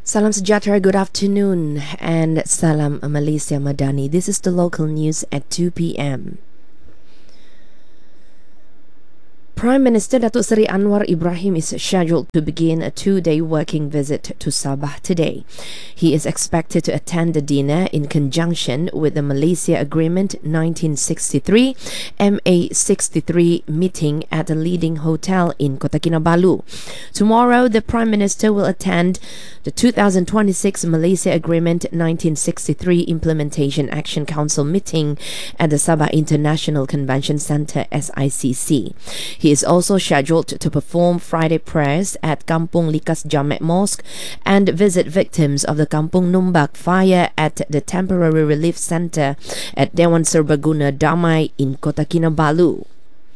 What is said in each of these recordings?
Salam Sejahtera, good afternoon, and Salam Malaysia Madani. This is the local news at 2 p.m. Prime Minister Datuk Seri Anwar Ibrahim is scheduled to begin a 2-day working visit to Sabah today. He is expected to attend the dinner in conjunction with the Malaysia Agreement 1963 MA63 meeting at a leading hotel in Kota Kinabalu. Tomorrow, the Prime Minister will attend the 2026 Malaysia Agreement 1963 Implementation Action Council meeting at the Sabah International Convention Centre SICC. He is also scheduled to perform Friday prayers at Kampung Likas Jamek Mosque and visit victims of the Kampung Numbak fire at the Temporary Relief Centre at Dewan Serbaguna Damai in Kota Kinabalu.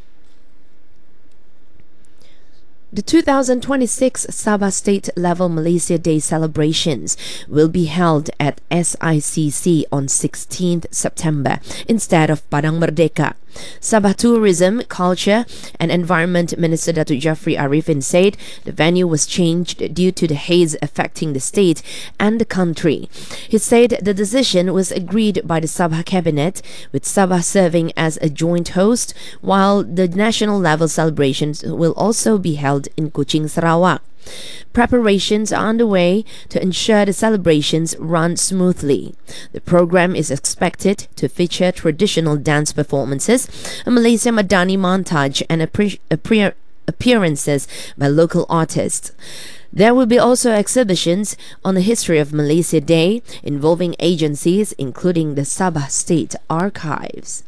The 2026 Sabah State Level Malaysia Day celebrations will be held at SICC on 16th September instead of Padang Merdeka. Sabah Tourism, Culture and Environment Minister Datuk Jafri Arifin said the venue was changed due to the haze affecting the state and the country. He said the decision was agreed by the Sabah Cabinet, with Sabah serving as a joint host, while the national level celebrations will also be held in Kuching, Sarawak. Preparations are underway to ensure the celebrations run smoothly. The program is expected to feature traditional dance performances, a Malaysia Madani montage, and appearances by local artists. There will be also exhibitions on the history of Malaysia Day involving agencies including the Sabah State Archives.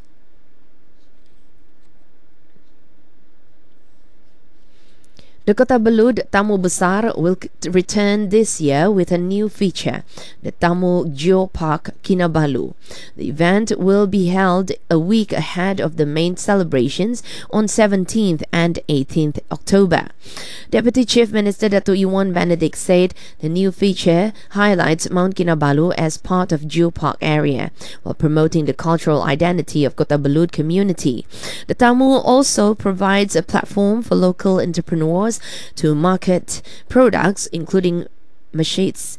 The Kota Belud Tamu Besar will return this year with a new feature, the Tamu Geopark Kinabalu. The event will be held a week ahead of the main celebrations on 17th and 18th October. Deputy Chief Minister Datuk Yuan Benedict said the new feature highlights Mount Kinabalu as part of Geopark area, while promoting the cultural identity of Kota Belud community. The Tamu also provides a platform for local entrepreneurs to market products including machetes,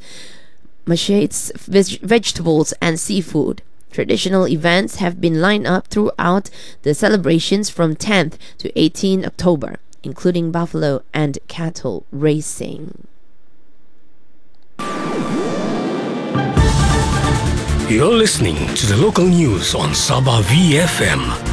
vegetables and seafood. Traditional events have been lined up throughout the celebrations from 10th to 18 October, including buffalo and cattle racing. You're listening to the local news on Sabah VFM.